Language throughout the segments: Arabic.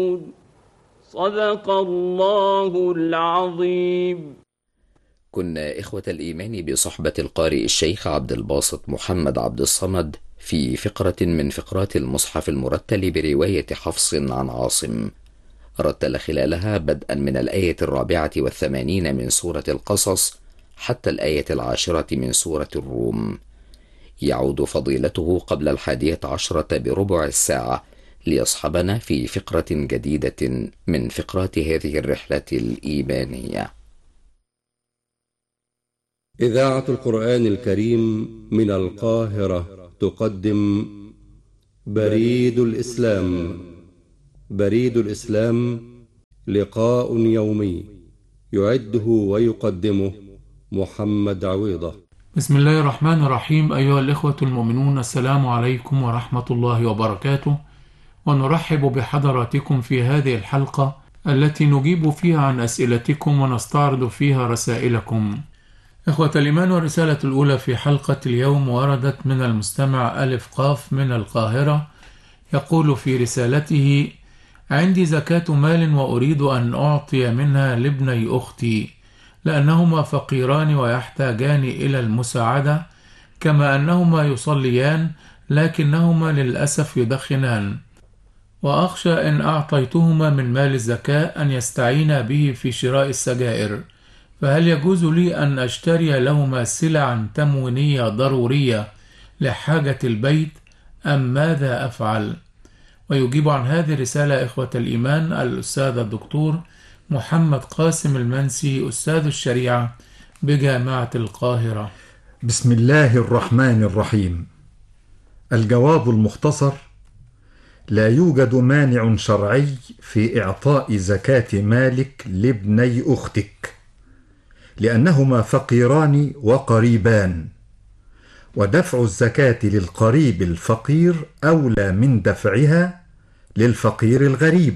صدق الله العظيم. كنا إخوة الإيمان بصحبة القارئ الشيخ عبد الباسط محمد عبد الصمد في فقرة من فقرات المصحف المرتل برواية حفص عن عاصم، رتل خلالها بدءا من الآية 84 من سورة القصص حتى الآية 10 من سورة الروم. يعود فضيلته قبل 11 بربع الساعة ليصحبنا في فقرة جديدة من فقرات هذه الرحلة الإيمانية. إذاعة القرآن الكريم من القاهرة تقدم بريد الإسلام. بريد الإسلام لقاء يومي يعده ويقدمه محمد عويضة. بسم الله الرحمن الرحيم. أيها الإخوة المؤمنون، السلام عليكم ورحمة الله وبركاته، ونرحب بحضراتكم في هذه الحلقة التي نجيب فيها عن أسئلتكم ونستعرض فيها رسائلكم. إخوة الإيمان، والرسالة الأولى في حلقة اليوم وردت من المستمع ألف قاف من القاهرة، يقول في رسالته: عندي زكاة مال وأريد أن أعطي منها لابني أختي لأنهما فقيران ويحتاجان إلى المساعدة، كما أنهما يصليان لكنهما للأسف يدخنان، وأخشى إن أعطيتهما من مال الزكاة أن يستعينا به في شراء السجائر، فهل يجوز لي أن أشتري لهما سلعا تموينية ضرورية لحاجة البيت أم ماذا أفعل؟ ويجيب عن هذه الرسالة إخوة الإيمان الأستاذ الدكتور محمد قاسم المنسي، أستاذ الشريعة بجامعة القاهرة. بسم الله الرحمن الرحيم. الجواب المختصر: لا يوجد مانع شرعي في إعطاء زكاة مالك لابني أختك، لأنهما فقيران وقريبان، ودفع الزكاة للقريب الفقير أولى من دفعها للفقير الغريب،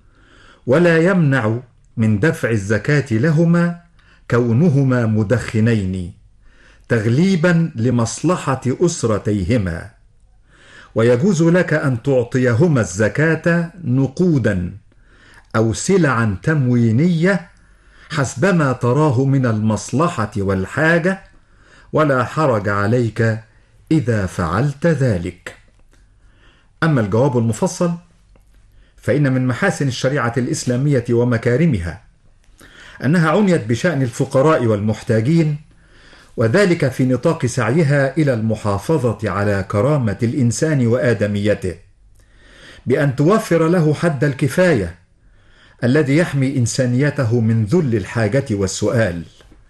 ولا يمنع من دفع الزكاة لهما كونهما مدخنين تغليبا لمصلحة أسرتيهما، ويجوز لك أن تعطيهما الزكاة نقودا أو سلعا تموينية حسبما تراه من المصلحة والحاجة، ولا حرج عليك إذا فعلت ذلك. أما الجواب المفصل فإن من محاسن الشريعة الإسلامية ومكارمها أنها عنيت بشأن الفقراء والمحتاجين، وذلك في نطاق سعيها إلى المحافظة على كرامة الإنسان وآدميته، بأن توفر له حد الكفاية الذي يحمي إنسانيته من ذل الحاجة والسؤال،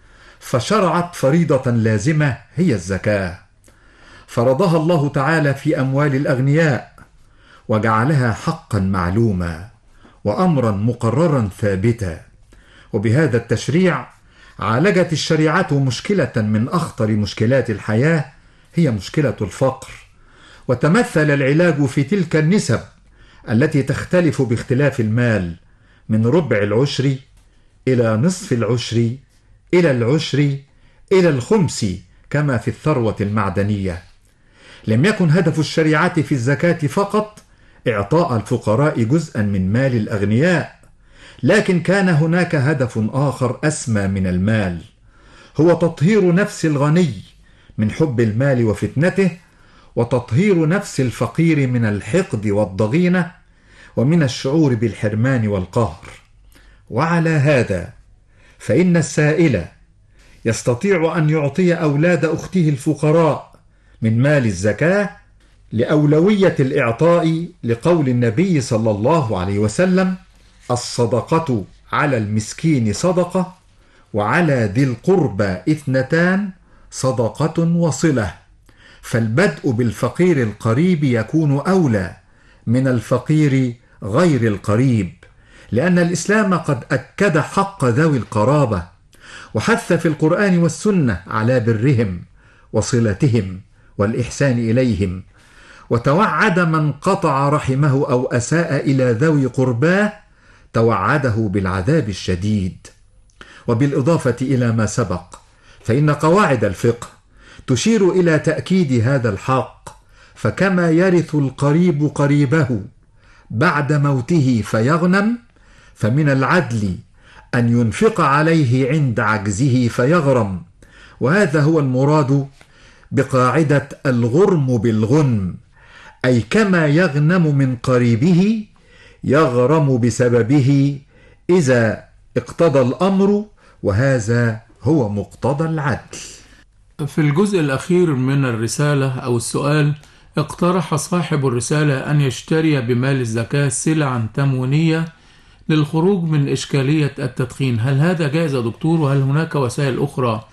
فشرعت فريضة لازمة هي الزكاة، فرضها الله تعالى في أموال الأغنياء، وجعلها حقا معلوما وأمرا مقررا ثابتا. وبهذا التشريع عالجت الشريعة مشكلة من أخطر مشكلات الحياة، هي مشكلة الفقر، وتمثل العلاج في تلك النسب التي تختلف باختلاف المال من ربع العشر إلى نصف العشر إلى العشر إلى الخمس، كما في الثروة المعدنية. لم يكن هدف الشريعة في الزكاة فقط إعطاء الفقراء جزءا من مال الأغنياء، لكن كان هناك هدف آخر أسمى من المال، هو تطهير نفس الغني من حب المال وفتنته، وتطهير نفس الفقير من الحقد والضغينة ومن الشعور بالحرمان والقهر. وعلى هذا فإن السائل يستطيع أن يعطي أولاد أخته الفقراء من مال الزكاة لأولوية الإعطاء، لقول النبي صلى الله عليه وسلم: الصدقة على المسكين صدقة، وعلى ذي القربى 2 صدقة وصلة. فالبدء بالفقير القريب يكون أولى من الفقير غير القريب، لأن الإسلام قد أكد حق ذوي القرابة، وحث في القرآن والسنة على برهم وصلتهم والإحسان إليهم، وتوعد من قطع رحمه أو أساء إلى ذوي قرباه توعده بالعذاب الشديد. وبالإضافة إلى ما سبق فإن قواعد الفقه تشير إلى تأكيد هذا الحق، فكما يرث القريب قريبه بعد موته فيغنم، فمن العدل أن ينفق عليه عند عجزه فيغرم، وهذا هو المراد بقاعدة الغرم بالغنم، أي كما يغنم من قريبه يغرم بسببه إذا اقتضى الأمر، وهذا هو مقتضى العدل. في الجزء الأخير من الرسالة أو السؤال، اقترح صاحب الرسالة أن يشتري بمال الزكاة سلعا تموينية للخروج من إشكالية التدخين. هل هذا جائز يا دكتور؟ وهل هناك وسائل أخرى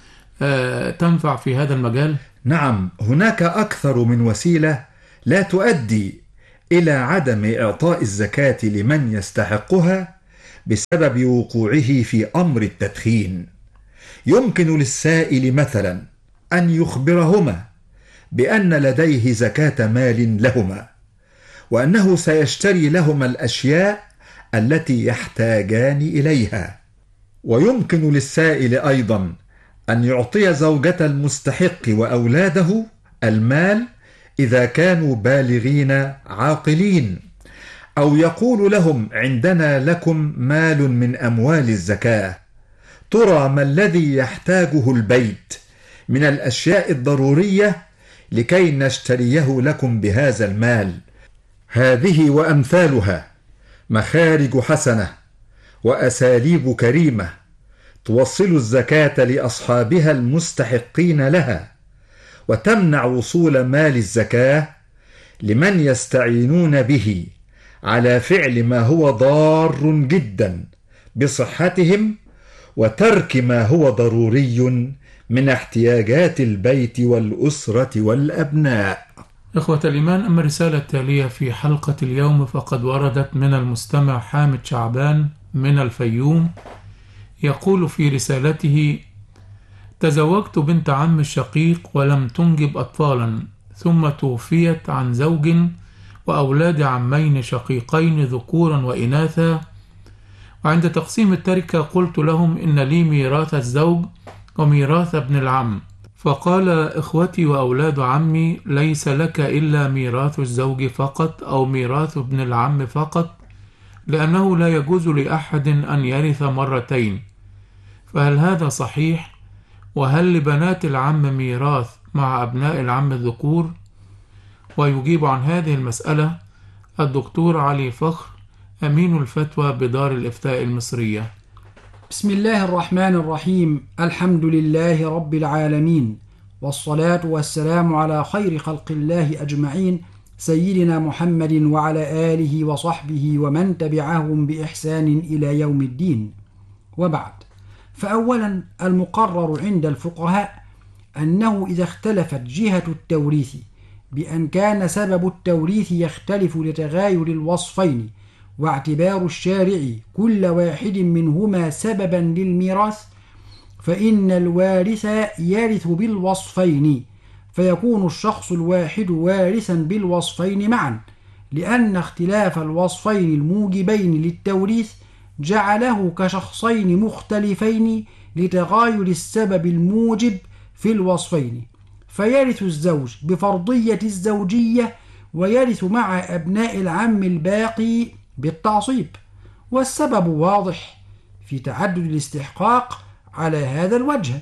تنفع في هذا المجال؟ نعم، هناك أكثر من وسيلة لا تؤدي إلى عدم إعطاء الزكاة لمن يستحقها بسبب وقوعه في أمر التدخين. يمكن للسائل مثلا أن يخبرهما بأن لديه زكاة مال لهما، وأنه سيشتري لهما الأشياء التي يحتاجان إليها. ويمكن للسائل أيضا أن يعطي زوجة المستحق وأولاده المال إذا كانوا بالغين عاقلين، أو يقول لهم: عندنا لكم مال من أموال الزكاة، ترى ما الذي يحتاجه البيت من الأشياء الضرورية لكي نشتريه لكم بهذا المال. هذه وأمثالها مخارج حسنة وأساليب كريمة توصل الزكاة لأصحابها المستحقين لها، وتمنع وصول مال الزكاة لمن يستعينون به على فعل ما هو ضار جدا بصحتهم، وترك ما هو ضروري من احتياجات البيت والأسرة والأبناء. إخوة الإيمان، أما الرسالة التالية في حلقة اليوم فقد وردت من المستمع حامد شعبان من الفيوم. يقول في رسالته: تزوجت بنت عم الشقيق ولم تنجب أطفالا، ثم توفيت عن زوج وأولاد عمين شقيقين ذكورا وإناثا، وعند تقسيم التركة قلت لهم إن لي ميراث الزوج وميراث ابن العم، فقال: إخوتي وأولاد عمي ليس لك إلا ميراث الزوج فقط أو ميراث ابن العم فقط، لأنه لا يجوز لأحد أن يرث مرتين. فهل هذا صحيح؟ وهل لبنات العم ميراث مع أبناء العم الذكور؟ ويجيب عن هذه المسألة الدكتور علي فخر، أمين الفتوى بدار الإفتاء المصرية. بسم الله الرحمن الرحيم. الحمد لله رب العالمين، والصلاة والسلام على خير خلق الله أجمعين، سيدنا محمد وعلى آله وصحبه ومن تبعهم بإحسان إلى يوم الدين. وبعد، فأولا المقرر عند الفقهاء أنه إذا اختلفت جهة التوريث بأن كان سبب التوريث يختلف لتغاير الوصفين، واعتبار الشارع كل واحد منهما سببا للميراث، فإن الوارث يرث بالوصفين، فيكون الشخص الواحد وارثا بالوصفين معا، لأن اختلاف الوصفين الموجبين للتوريث جعله كشخصين مختلفين لتغاير السبب الموجب في الوصفين، فيرث الزوج بفرضية الزوجية ويرث مع أبناء العم الباقي بالتعصيب. والسبب واضح في تعدد الاستحقاق على هذا الوجه،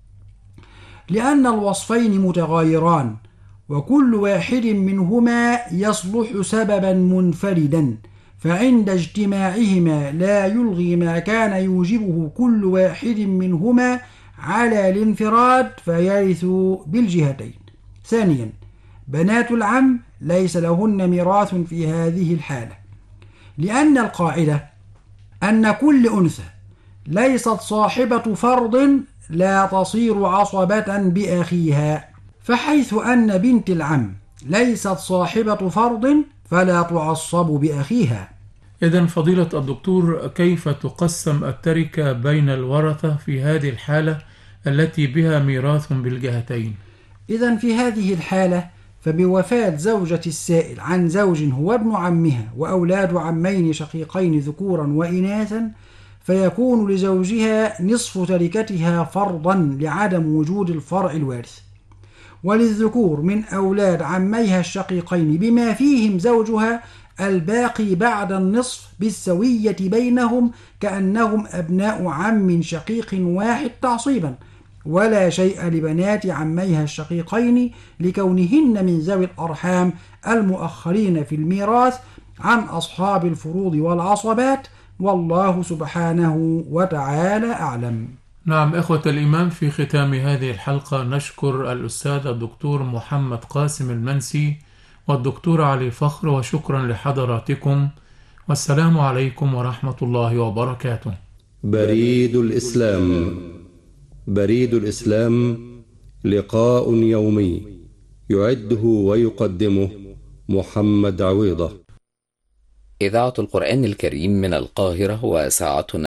لأن الوصفين متغايران، وكل واحد منهما يصلح سببا منفردا، فعند اجتماعهما لا يلغي ما كان يوجبه كل واحد منهما على الانفراد، فيرث بالجهتين. ثانيا، بنات العم ليس لهن ميراث في هذه الحالة، لأن القاعدة أن كل أنثى ليست صاحبة فرض لا تصير عصبة بأخيها، فحيث أن بنت العم ليست صاحبة فرض فلا تعصب بأخيها. إذن فضيلة الدكتور، كيف تقسم التركة بين الورثة في هذه الحالة التي بها ميراث بالجهتين؟ إذن في هذه الحالة فبوفاة زوجة السائل عن زوج هو ابن عمها وأولاد عمين شقيقين ذكورا وإناثا، فيكون لزوجها نصف تركتها فرضا لعدم وجود الفرع الوارث، وللذكور من أولاد عميها الشقيقين بما فيهم زوجها الباقي بعد النصف بالسوية بينهم كأنهم أبناء عم شقيق واحد تعصيبا، ولا شيء لبنات عميها الشقيقين لكونهن من ذوي الأرحام المؤخرين في الميراث عن أصحاب الفروض والعصبات، والله سبحانه وتعالى أعلم. نعم إخوة الإيمان، في ختام هذه الحلقة نشكر الأستاذ الدكتور محمد قاسم المنسي والدكتور علي فخر، وشكرا لحضراتكم، والسلام عليكم ورحمة الله وبركاته. بريد الإسلام. بريد الإسلام لقاء يومي يعده ويقدمه محمد عويضة. إذاعة القرآن الكريم من القاهرة، وساعتنا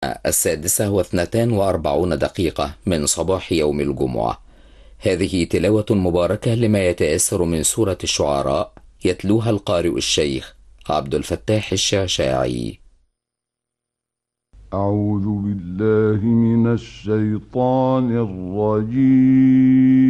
6:42 من صباح يوم الجمعة. هذه تلاوة مباركة لما يتأثر من سورة الشعراء، يتلوها القارئ الشيخ عبد الفتاح الشعشاعي. أعوذ بالله من الشيطان الرجيم.